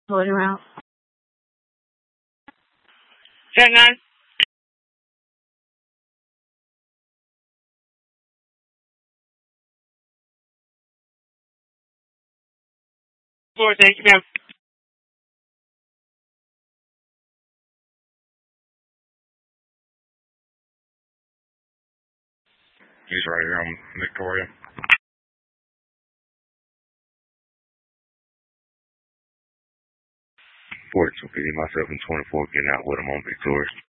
Floating around. 10-9. 4, thank you, ma'am. He's right here on Victoria. 4250, myself and 24 getting out with him on Victoria.